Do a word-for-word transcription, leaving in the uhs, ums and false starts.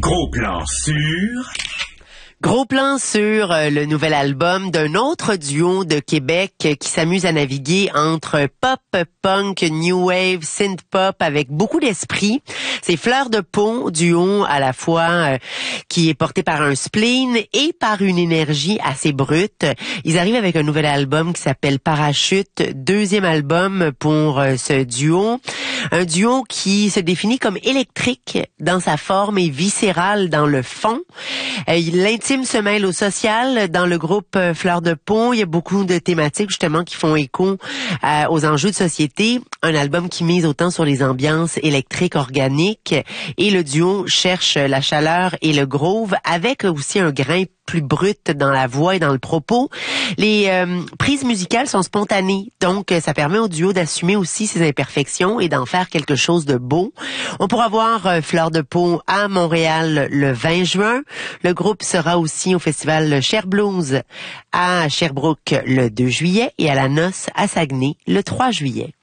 Gros plan sur... Gros plan sur euh, le nouvel album d'un autre duo de Québec euh, qui s'amuse à naviguer entre pop, punk, new wave, synth pop avec beaucoup d'esprit. C'est Fleur de Peau, duo à la fois euh, qui est porté par un spleen et par une énergie assez brute. Ils arrivent avec un nouvel album qui s'appelle Parachute, deuxième album pour euh, ce duo. Un duo qui se définit comme électrique dans sa forme et viscéral dans le fond. Euh, L'intime se mêle au social. Dans le groupe euh, Fleur de Peau, il y a beaucoup de thématiques justement qui font écho euh, aux enjeux de société. Un album qui mise autant sur les ambiances électriques organiques et le duo cherche la chaleur et le groove avec aussi un grain plus brut dans la voix et dans le propos. Les euh, prises musicales sont spontanées, donc ça permet au duo d'assumer aussi ses imperfections et d'en faire quelque chose de beau. On pourra voir euh, Fleur de Peau à Montréal le vingt juin. Le groupe sera aussi au festival Cher Blues à Sherbrooke le deux juillet et à la Noce à Saguenay le trois juillet.